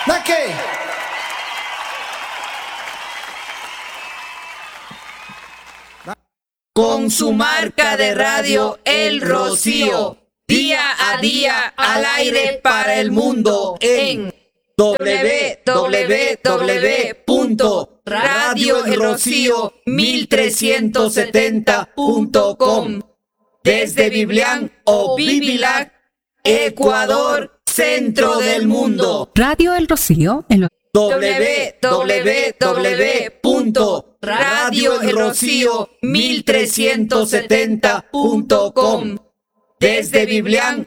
Naque. Con su marca de radio El Rocío, día a día al aire para el mundo en www.radioelrocío1370.com desde Biblián o Bibilac, Ecuador, centro del mundo. Radio El Rocío en www.radioelrocío1370.com desde Biblián